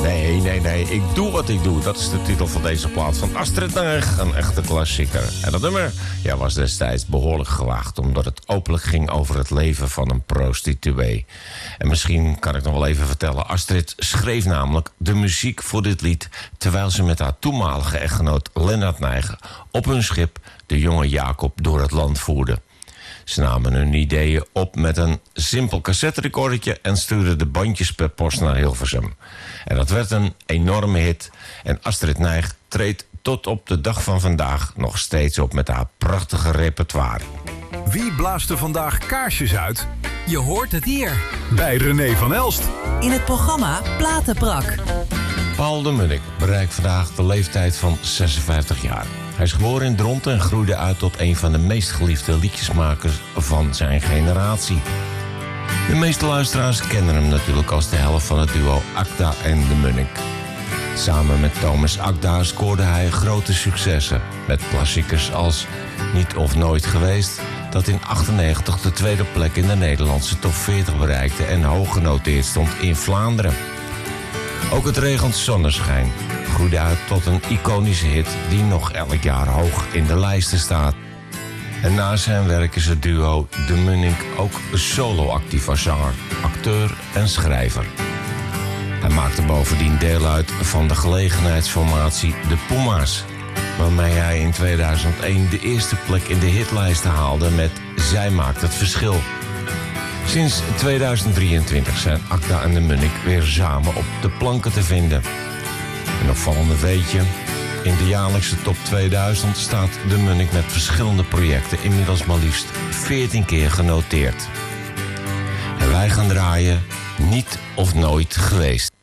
Nee, ik doe wat ik doe. Dat is de titel van deze plaat van Astrid Naeg, een echte klassieker. En dat nummer was destijds behoorlijk gewaagd, omdat het openlijk ging over het leven van een prostituee. En misschien kan ik nog wel even vertellen, Astrid schreef namelijk de muziek voor dit lied terwijl ze met haar toenmalige echtgenoot Lennart Nijg op hun schip de jonge Jacob door het land voerde. Ze namen hun ideeën op met een simpel cassetterecordertje en stuurden de bandjes per post naar Hilversum. En dat werd een enorme hit. En Astrid Naeg treedt tot op de dag van vandaag nog steeds op met haar prachtige repertoire. Wie blaast er vandaag kaarsjes uit? Je hoort het hier. Bij René van Elst. In het programma Platenprak. Paul de Munnik bereikt vandaag de leeftijd van 56 jaar. Hij is geboren in Dronten en groeide uit tot een van de meest geliefde liedjesmakers van zijn generatie. De meeste luisteraars kennen hem natuurlijk als de helft van het duo Akda en de Munnik. Samen met Thomas Akda scoorde hij grote successen met klassiekers als Niet of Nooit Geweest, dat in 1998 de tweede plek in de Nederlandse top 40 bereikte en hoog genoteerd stond in Vlaanderen. Ook Het Regent Zonneschijn groeide uit tot een iconische hit die nog elk jaar hoog in de lijsten staat. En naast zijn werk is het duo De Munnik ook solo-actief als zanger, acteur en schrijver. Hij maakte bovendien deel uit van de gelegenheidsformatie De Puma's, waarmee hij in 2001 de eerste plek in de hitlijsten haalde met Zij maakt het verschil. Sinds 2023 zijn Akda en de Munnik weer samen op de planken te vinden. Een opvallende weetje: in de jaarlijkse top 2000 staat de Munnik met verschillende projecten inmiddels maar liefst 14 keer genoteerd. En wij gaan draaien Niet of Nooit Geweest.